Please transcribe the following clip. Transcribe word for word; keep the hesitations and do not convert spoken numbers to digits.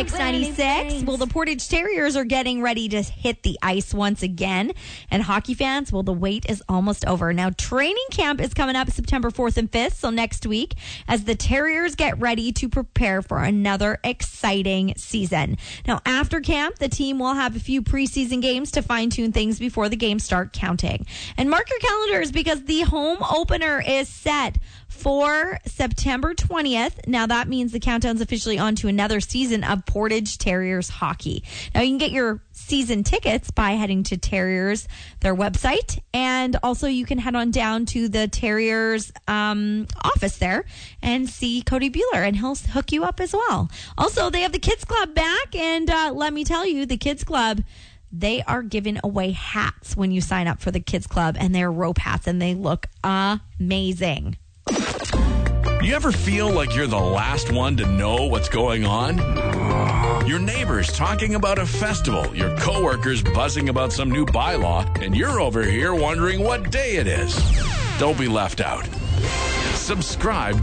Mix ninety-six. Well, the Portage Terriers are getting ready to hit the ice once again. And hockey fans, well, the wait is almost over. Now, training camp is coming up September fourth and fifth, so next week, as the Terriers get ready to prepare for another exciting season. Now, after camp, the team will have a few preseason games to fine-tune things before the games start counting. And mark your calendars because the home opener is set for September twentieth. Now, that means the countdown's officially on to another season of Portage Terriers hockey. Now, you can get your season tickets by heading to Terriers, their website, and also you can head on down to the Terriers um, office there and see Cody Bueller, and he'll hook you up as well. Also, they have the Kids Club back, and uh, let me tell you, the Kids Club, they are giving away hats when you sign up for the Kids Club, and they're rope hats, and they look amazing. You ever feel like you're the last one to know what's going on? Your neighbors talking about a festival, your coworkers buzzing about some new bylaw, and you're over here wondering what day it is. Don't be left out. Subscribe